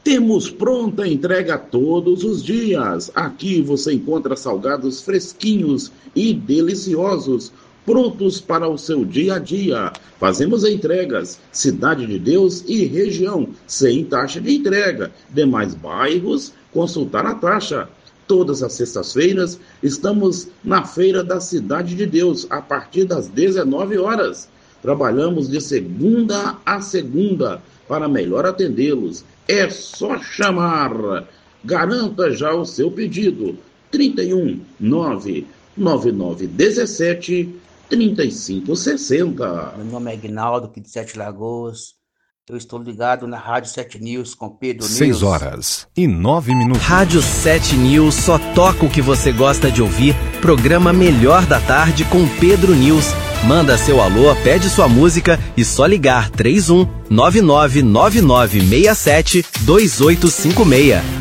Temos pronta entrega todos os dias. Aqui você encontra salgados fresquinhos e deliciosos, prontos para o seu dia a dia. Fazemos entregas, Cidade de Deus e região, sem taxa de entrega. Demais bairros, consultar a taxa. Todas as sextas-feiras estamos na Feira da Cidade de Deus, a partir das 19 horas. Trabalhamos de segunda a segunda para melhor atendê-los. É só chamar. Garanta já o seu pedido. 31 99917 3560. Meu nome é Aguinaldo, aqui de Sete Lagoas. Eu estou ligado na Rádio 7 News com Pedro News. 6 horas e 9 minutos. Rádio 7 News só toca o que você gosta de ouvir. Programa Melhor da Tarde com Pedro News. Manda seu alô, pede sua música e só ligar 31 999967 2856.